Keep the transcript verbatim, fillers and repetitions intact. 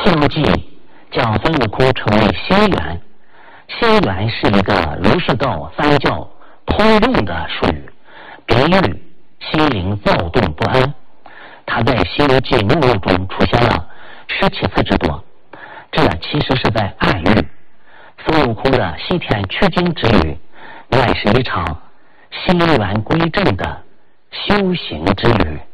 西游记将孙悟空称为心猿，心猿是一个儒释道三教通用的术语，比喻心灵躁动不安。它在《西游记》目录中出现了十七次之多，这其实是在暗喻孙悟空的西天取经之旅乃是一场心猿归正的修行之旅。